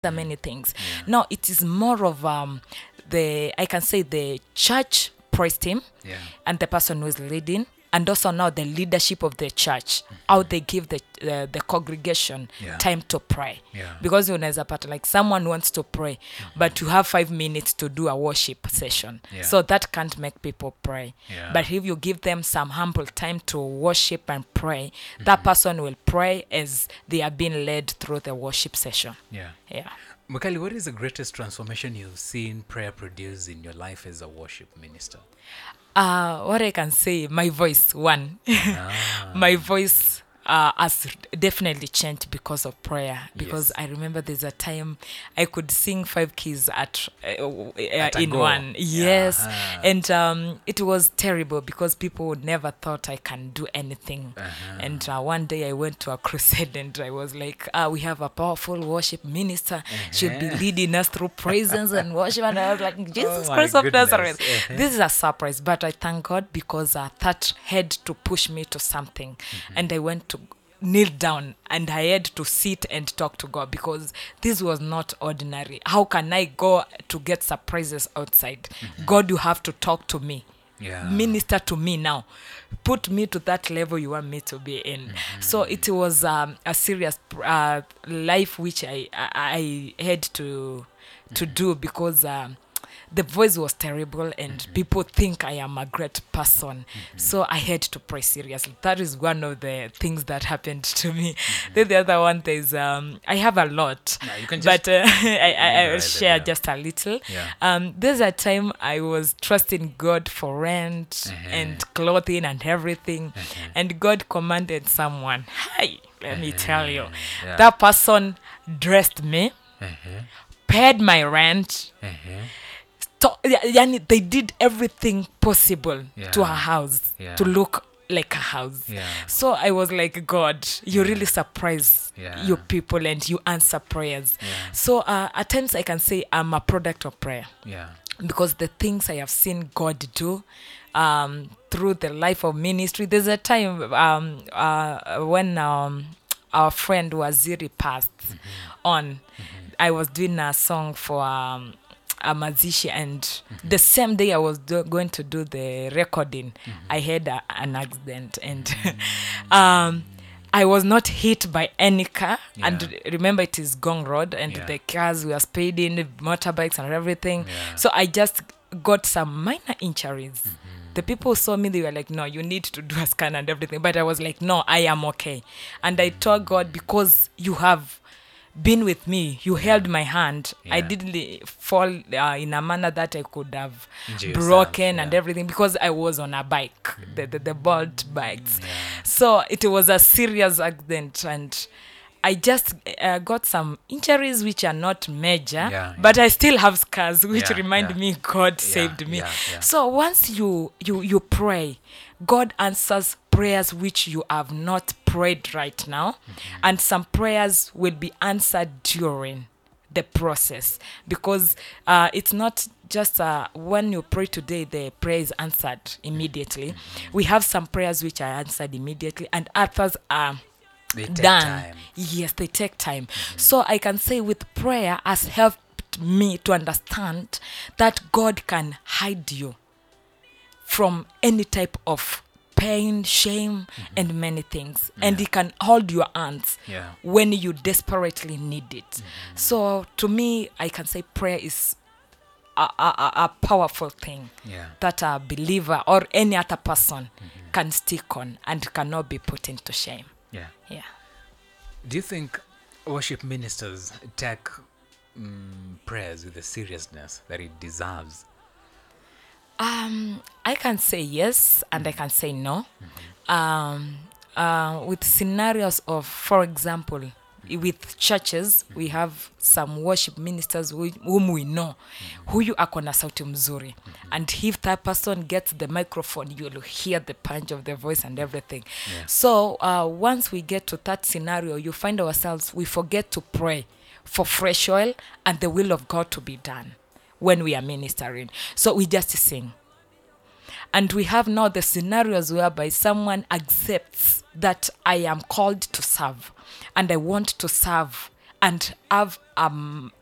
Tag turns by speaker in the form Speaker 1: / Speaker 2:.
Speaker 1: are many things. Now it is more of the I can say the church praise team
Speaker 2: Yeah.
Speaker 1: and the person who is leading, and also now the leadership of the church, how they give the congregation
Speaker 2: Yeah.
Speaker 1: time to pray.
Speaker 2: Yeah.
Speaker 1: Because unaweza pata like someone wants to pray, but you have 5 minutes to do a worship session.
Speaker 2: Yeah.
Speaker 1: So that can't make people pray.
Speaker 2: Yeah.
Speaker 1: But if you give them some humble time to worship and pray, that person will pray as they are being led through the worship session.
Speaker 2: Yeah.
Speaker 1: Yeah.
Speaker 2: Mikali, what is the greatest transformation you've seen prayer produce in your life as a worship minister?
Speaker 1: What I can say, my voice, one. My voice has definitely changed because of prayer. Because
Speaker 2: Yes.
Speaker 1: I remember there's a time I could sing 5 keys at
Speaker 2: At a
Speaker 1: in
Speaker 2: go.
Speaker 1: one. Yes.
Speaker 2: Yeah.
Speaker 1: And it was terrible because people would never thought I can do anything. And one day I went to a crusade and I was like, we have a powerful worship minister. She'll be leading us through praises and worship. And I was like, Jesus
Speaker 2: my
Speaker 1: Christ of
Speaker 2: goodness.
Speaker 1: Nazareth. This is a surprise, but I thank God because that had to push me to something. And I went to kneel down and I had to sit and talk to God because this was not ordinary. How can I go to get surprises outside? God, you have to talk to me.
Speaker 2: Yeah.
Speaker 1: Minister to me now. Put me to that level you want me to be in. So it was a serious life which I had to do because the voice was terrible and people think I am a great person. So I had to pray seriously. That is one of the things that happened to me. Then the other one is I have a lot,
Speaker 2: Yeah, you can
Speaker 1: but
Speaker 2: just
Speaker 1: I will
Speaker 2: it,
Speaker 1: share
Speaker 2: yeah.
Speaker 1: just a little.
Speaker 2: Yeah.
Speaker 1: There's a time I was trusting God for rent and clothing and everything, and God commanded someone, "Hey, let me tell you,
Speaker 2: Yeah.
Speaker 1: that person dressed me, paid my rent." Yani, they did everything possible to
Speaker 2: Yeah.
Speaker 1: her house
Speaker 2: Yeah.
Speaker 1: to look like a house.
Speaker 2: Yeah.
Speaker 1: So I was like, God, you really surprise
Speaker 2: Yeah.
Speaker 1: your people and you answer prayers.
Speaker 2: Yeah.
Speaker 1: So at times I can say I'm a product of prayer
Speaker 2: Yeah.
Speaker 1: because the things I have seen God do through the life of ministry. There's a time when our friend Waziri passed on. I was doing a song for a mazishi, and the same day I was going to do the recording, I had an accident, and I was not hit by any car.
Speaker 2: Yeah.
Speaker 1: And remember, it is Gong Road, and
Speaker 2: Yeah.
Speaker 1: the cars were speeding, motorbikes and everything.
Speaker 2: Yeah.
Speaker 1: So I just got some minor injuries. The people saw me, they were like, no, you need to do a scan and everything. But I was like, no, I am okay. And I told God, because you have been with me, you held my hand. I
Speaker 2: Yeah.
Speaker 1: didn't fall in a manner that I could have
Speaker 2: Injure yourself,
Speaker 1: broken and
Speaker 2: yeah.
Speaker 1: everything, because I was on a bike, the bolt bikes. So it was a serious accident, and I just got some injuries which are not major,
Speaker 2: Yeah,
Speaker 1: but I still have scars which
Speaker 2: Yeah,
Speaker 1: remind
Speaker 2: yeah.
Speaker 1: me God saved me.
Speaker 2: yeah.
Speaker 1: So once you pray, God answers prayers which you have not prayed right now, and some prayers will be answered during the process, because it's not just when you pray today the prayer is answered immediately. We have some prayers which are answered immediately, and others are
Speaker 2: They take
Speaker 1: done.
Speaker 2: time.
Speaker 1: Yes, they take time. So I can say with prayer has helped me to understand that God can hide you from any type of pain, shame, and many things. And He can hold your hands
Speaker 2: Yeah.
Speaker 1: when you desperately need it. So to me, I can say prayer is a powerful thing
Speaker 2: Yeah.
Speaker 1: that a believer or any other person can stick on and cannot be put into shame.
Speaker 2: Yeah.
Speaker 1: Yeah.
Speaker 2: Do you think worship ministers take prayers with the seriousness that it deserves?
Speaker 1: I can say yes and I can say no. With scenarios of, for example, with churches, we have some worship ministers whom we know, huyu ako na sauti mzuri, and if that person gets the microphone, you'll hear the punch of the voice and everything.
Speaker 2: Yeah.
Speaker 1: So once we get to that scenario, you find ourselves, we forget to pray for fresh oil and the will of God to be done when we are ministering. So we just sing. And we have now the scenarios whereby someone accepts that I am called to serve and I want to serve and have